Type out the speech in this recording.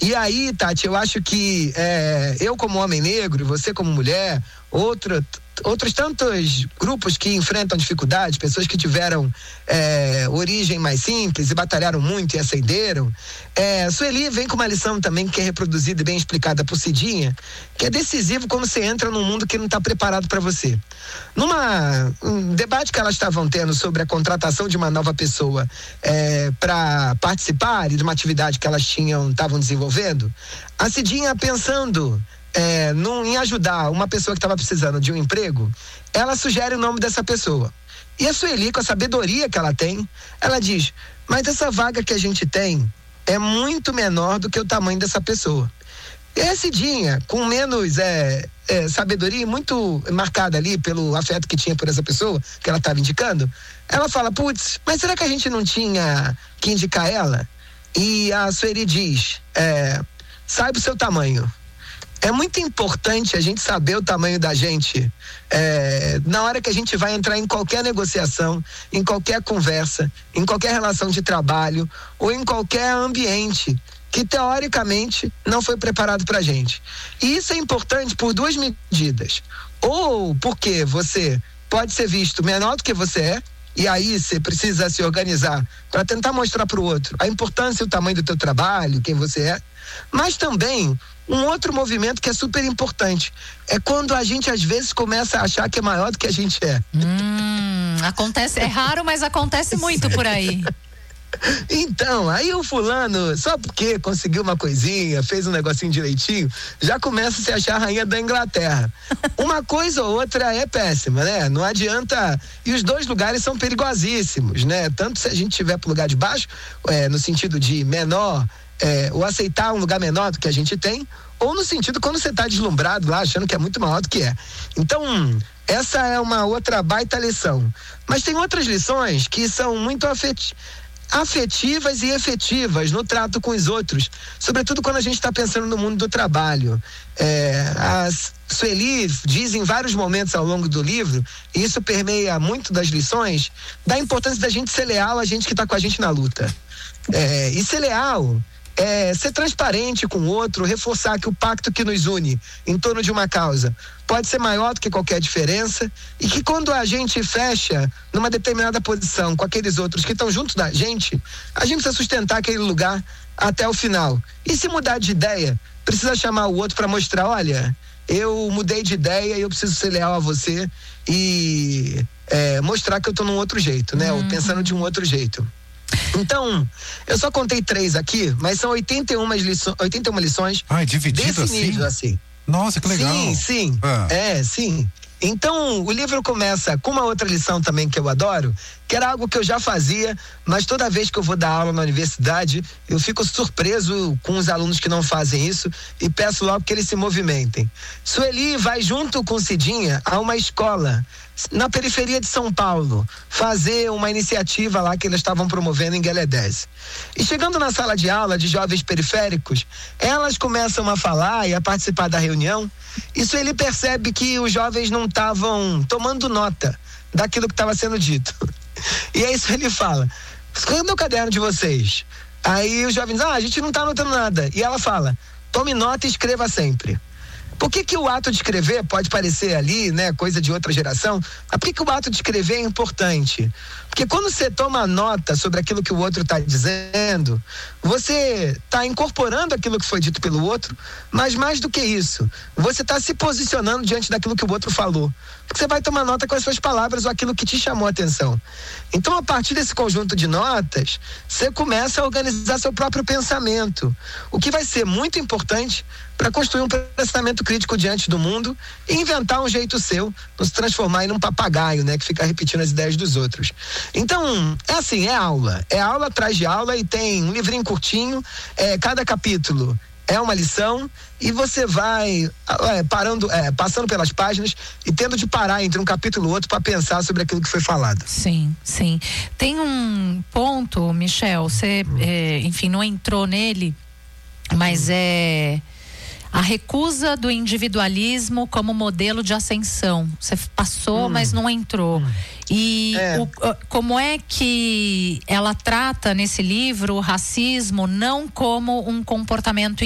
E aí, Tati, eu acho que eu como homem negro, você como mulher, outros tantos grupos que enfrentam dificuldades, pessoas que tiveram origem mais simples e batalharam muito e ascenderam. Sueli vem com uma lição também que é reproduzida e bem explicada por Cidinha, que é decisivo quando você entra num mundo que não está preparado para você. Um debate que elas estavam tendo sobre a contratação de uma nova pessoa para participar de uma atividade que elas estavam desenvolvendo, a Cidinha pensando em ajudar uma pessoa que estava precisando de um emprego, ela sugere o nome dessa pessoa. E a Sueli, com a sabedoria que ela tem, ela diz: mas essa vaga que a gente tem é muito menor do que o tamanho dessa pessoa. E a Cidinha, com menos sabedoria, muito marcada ali pelo afeto que tinha por essa pessoa que ela estava indicando, ela fala: putz, mas será que a gente não tinha que indicar ela? E a Sueli diz: saiba o seu tamanho. É muito importante a gente saber o tamanho da gente na hora que a gente vai entrar em qualquer negociação, em qualquer conversa, em qualquer relação de trabalho ou em qualquer ambiente que teoricamente não foi preparado pra gente. E isso é importante por duas medidas. Ou porque você pode ser visto menor do que você é, e aí você precisa se organizar para tentar mostrar para o outro a importância e o tamanho do teu trabalho, quem você é. Mas também um outro movimento que é super importante é quando a gente às vezes começa a achar que é maior do que a gente é. Acontece, é raro, mas acontece muito por aí. Então, aí o fulano, só porque conseguiu uma coisinha, fez um negocinho direitinho, já começa a se achar a rainha da Inglaterra. Uma coisa ou outra é péssima, né? Não adianta. E os dois lugares são perigosíssimos, né? Tanto se a gente estiver pro lugar de baixo, no sentido de menor, ou aceitar um lugar menor do que a gente tem, ou no sentido quando você tá deslumbrado lá, achando que é muito maior do que é. Então, essa é uma outra baita lição. Mas tem outras lições que são muito afetivas e efetivas no trato com os outros, sobretudo quando a gente está pensando no mundo do trabalho. A Sueli diz em vários momentos ao longo do livro, e isso permeia muito das lições, da importância da gente ser leal a gente que está com a gente na luta. E ser leal ser transparente com o outro, reforçar que o pacto que nos une em torno de uma causa pode ser maior do que qualquer diferença, e que quando a gente fecha numa determinada posição com aqueles outros que estão junto da gente, a gente precisa sustentar aquele lugar até o final. E se mudar de ideia, precisa chamar o outro para mostrar: olha, eu mudei de ideia e eu preciso ser leal a você, e mostrar que eu estou num outro jeito, né? Ou pensando de um outro jeito. Então, eu só contei 3 aqui, mas são 81 lições dividido desse nível, assim. Nossa, que legal. Sim. Sim. Então, o livro começa com uma outra lição também que eu adoro, que era algo que eu já fazia, mas toda vez que eu vou dar aula na universidade, eu fico surpreso com os alunos que não fazem isso e peço logo que eles se movimentem. Sueli vai junto com Cidinha a uma escola na periferia de São Paulo, fazer uma iniciativa lá que eles estavam promovendo em Gueledés. E chegando na sala de aula de jovens periféricos, elas começam a falar e a participar da reunião. Isso ele percebe que os jovens não estavam tomando nota daquilo que estava sendo dito. E é isso que ele fala: cadê o caderno de vocês? Aí os jovens: a gente não está anotando nada. E ela fala: tome nota e escreva sempre. Por que o ato de escrever pode parecer ali, né, coisa de outra geração? Mas por que o ato de escrever é importante? Porque quando você toma nota sobre aquilo que o outro está dizendo, você está incorporando aquilo que foi dito pelo outro, mas mais do que isso, você está se posicionando diante daquilo que o outro falou. Porque você vai tomar nota com as suas palavras ou aquilo que te chamou a atenção. Então, a partir desse conjunto de notas, você começa a organizar seu próprio pensamento, o que vai ser muito importante para construir um pensamento crítico diante do mundo e inventar um jeito seu, não se transformar em um papagaio, né, que fica repetindo as ideias dos outros. Então, é aula atrás de aula, e tem um livrinho curtinho, cada capítulo é uma lição, e você vai passando pelas páginas e tendo de parar entre um capítulo e outro para pensar sobre aquilo que foi falado. Sim. Tem um ponto, Michel, você, enfim, não entrou nele, mas a recusa do individualismo como modelo de ascensão. Você passou, mas não entrou. E como é que ela trata nesse livro o racismo não como um comportamento